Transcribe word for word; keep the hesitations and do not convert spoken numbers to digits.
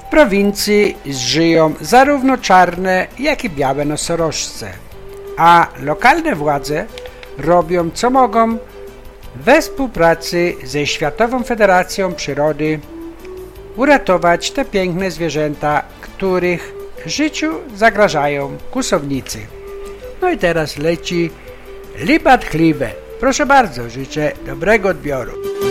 W prowincji żyją zarówno czarne, jak i białe nosorożce, a lokalne władze robią co mogą we współpracy ze Światową Federacją Przyrody uratować te piękne zwierzęta, których życiu zagrażają kłusownicy. No i teraz leci Libat Chliwe. Proszę bardzo, życzę dobrego odbioru.